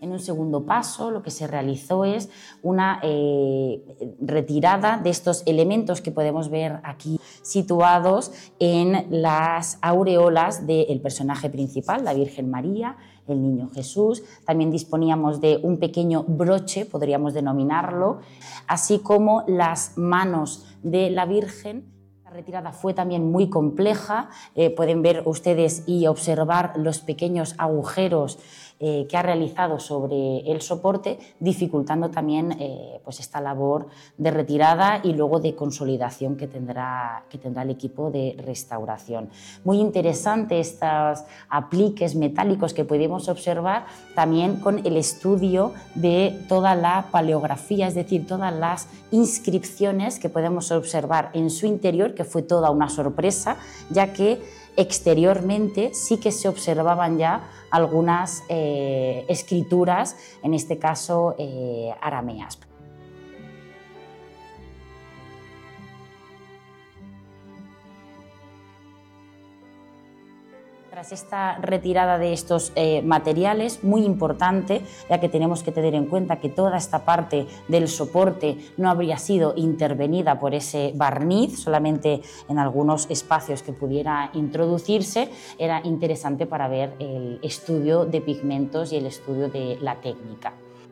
En un segundo paso, lo que se realizó es una retirada de estos elementos que podemos ver aquí situados en las aureolas del personaje principal, la Virgen María, el Niño Jesús. También disponíamos de un pequeño broche, podríamos denominarlo, así como las manos de la Virgen. La retirada fue también muy compleja, pueden ver ustedes y observar los pequeños agujeros que ha realizado sobre el soporte, dificultando también pues esta labor de retirada y luego de consolidación que tendrá el equipo de restauración. Muy interesante estos apliques metálicos que pudimos observar también con el estudio de toda la paleografía, es decir, todas las inscripciones que podemos observar en su interior, que fue toda una sorpresa, ya que exteriormente sí que se observaban ya algunas escrituras, en este caso arameas. Tras esta retirada de estos materiales, muy importante, ya que tenemos que tener en cuenta que toda esta parte del soporte no habría sido intervenida por ese barniz, solamente en algunos espacios que pudiera introducirse, era interesante para ver el estudio de pigmentos y el estudio de la técnica.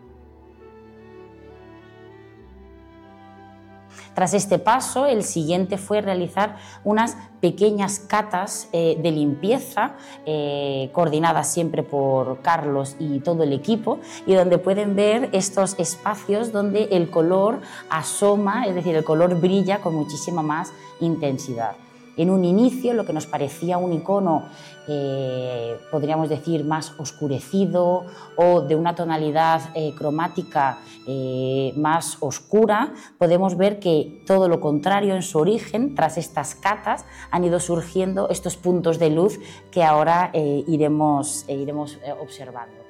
Tras este paso, el siguiente fue realizar unas pequeñas catas de limpieza, coordinadas siempre por Carlos y todo el equipo, y donde pueden ver estos espacios donde el color asoma, es decir, el color brilla con muchísima más intensidad. En un inicio, lo que nos parecía un icono, podríamos decir, más oscurecido o de una tonalidad cromática más oscura, podemos ver que todo lo contrario en su origen, tras estas catas, han ido surgiendo estos puntos de luz que ahora iremos observando.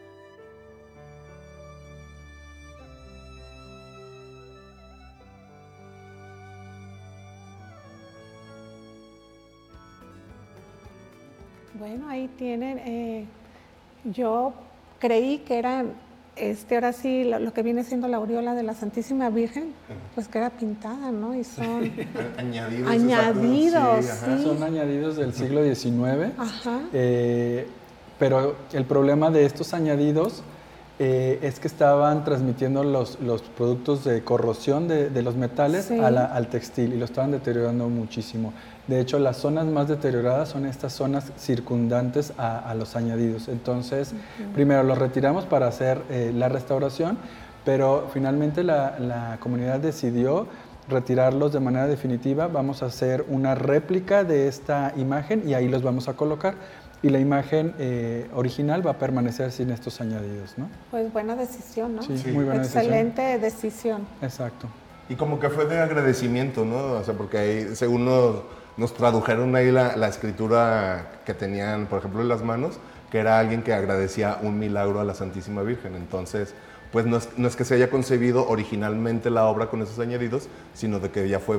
Bueno, ahí tienen, yo creí que era, ahora sí, lo que viene siendo la aureola de la Santísima Virgen, pues que era pintada, ¿no? Y son añadidos, sí. Son añadidos del siglo XIX, pero el problema de estos añadidos es que estaban transmitiendo los productos de corrosión de los metales al textil y lo estaban deteriorando muchísimo. De hecho, las zonas más deterioradas son estas zonas circundantes a los añadidos. Entonces, primero los retiramos para hacer la restauración, pero finalmente la comunidad decidió retirarlos de manera definitiva. Vamos a hacer una réplica de esta imagen y ahí los vamos a colocar. Y la imagen original va a permanecer sin estos añadidos, ¿no? Pues buena decisión, ¿no? Sí, muy buena Excelente decisión. Exacto. Y como que fue de agradecimiento, ¿no? O sea, porque ahí, según nos tradujeron ahí la escritura que tenían, por ejemplo, en las manos, que era alguien que agradecía un milagro a la Santísima Virgen. Entonces, pues no es que se haya concebido originalmente la obra con esos añadidos, sino de que ya fue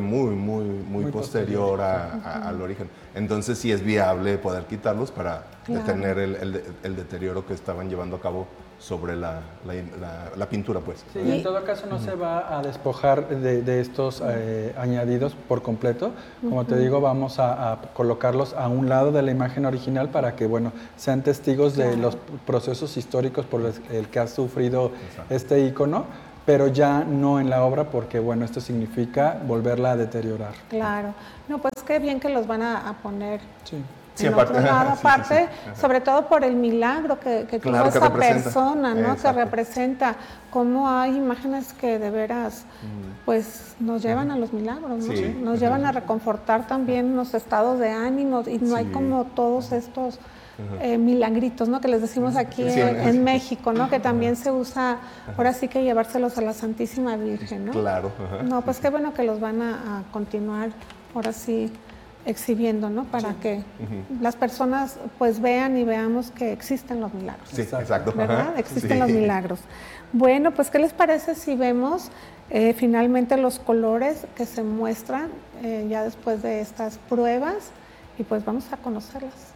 muy posterior al origen. Entonces sí es viable poder quitarlos para detener el deterioro que estaban llevando a cabo sobre la pintura, pues. Sí, en todo caso no se va a despojar de estos añadidos por completo. Como te digo, vamos a colocarlos a un lado de la imagen original para que, bueno, sean testigos de los procesos históricos por el que ha sufrido este ícono, pero ya no en la obra porque, bueno, esto significa volverla a deteriorar. Claro. No, pues qué bien que los van a poner. Sí. Sí, en otro lado, aparte, sobre todo por el milagro que tuvo esa persona, ¿no? Que representa cómo hay imágenes que de veras, pues, nos llevan a los milagros, ¿no? Sí. Nos llevan a reconfortar también los estados de ánimo y no hay como todos estos milagritos, ¿no? Que les decimos aquí en México, ¿no? Que también se usa, ahora sí que llevárselos a la Santísima Virgen, ¿no? Claro. No, pues qué bueno que los van a continuar, ahora sí, exhibiendo, ¿no? Para que las personas pues vean y veamos que existen los milagros. Sí, exacto. ¿Verdad? Existen los milagros. Bueno, pues ¿qué les parece si vemos finalmente los colores que se muestran ya después de estas pruebas? Y pues vamos a conocerlas.